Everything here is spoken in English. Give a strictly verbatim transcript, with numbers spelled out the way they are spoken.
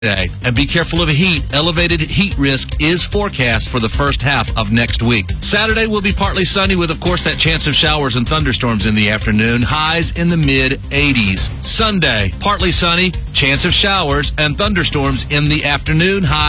Today. And be careful of heat. Elevated heat risk is forecast for the first half of next week. Saturday will be partly sunny with, of course, that chance of showers and thunderstorms in the afternoon. Highs in the mid eighties. Sunday, partly sunny, chance of showers and thunderstorms in the afternoon. Highs